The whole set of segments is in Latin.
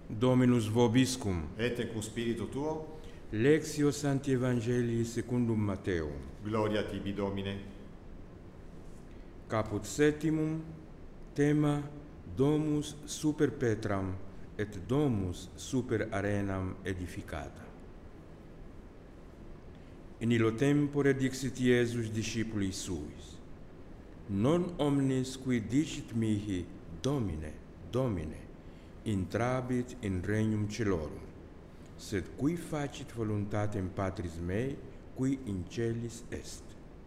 Dominus vobiscum. Et cum spiritu tuo, Lectio Sancti Evangelii secundum Matteum. gloria tibi Domine. Caput septimum, tema Domus super Petram et Domus super arenam edificata. In illo tempore dixit Iesus discipulis suis: Non omnis qui dicit mihi Domine, Domine, intrabit in regnum celorum, sed qui facit voluntatem Patris mei, qui in celis est.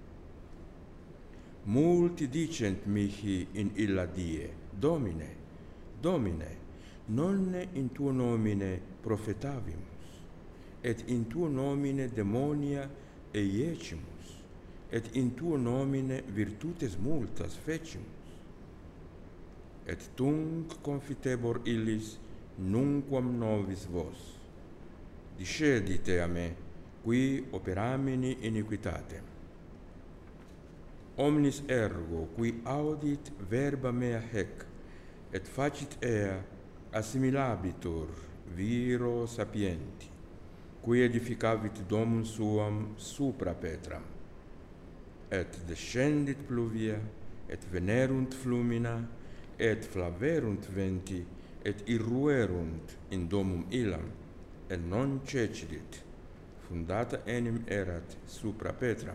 Multi dicent mihi in illa die: Domine, Domine, nonne in tuo nomine profetavimus, et in tuo nomine demonia eiecimus, et in tuo nomine virtutes multas fecimus. Et tunc confitebor illis nunquam novis vos. Discedite a me, qui operamini iniquitatem. Omnis ergo, qui audit verba mea hec, et facit ea, assimilabitur viro sapienti, qui edificavit domum suam supra Petram. Et descendit pluvia, et venerunt flumina, et flaverunt venti, et irruerunt in domum illam, et non cecidit, fundata enim erat supra Petram.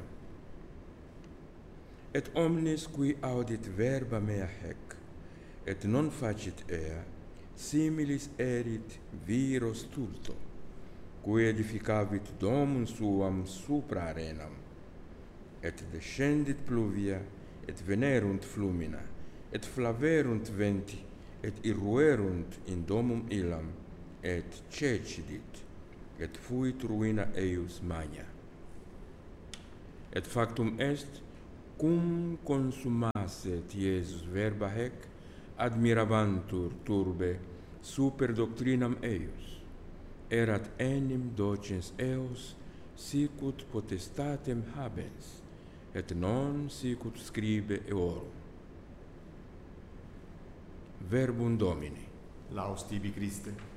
Et omnis qui audit verba mea hec, et non facit ea, similis erit viro stulto, qui edificavit domum suam supra arenam, et descendit pluvia, et venerunt flumina, et flaverunt venti, et irruerunt in domum illam, et cecidit, et fuit ruina eius magna. Et factum est, cum consummasset Iesus verba hec, admirabantur turbe super doctrinam eius, erat enim docens eos sicut potestatem habens, et non sicut scribe eorum. Verbum Domini. Laus tibi Christe.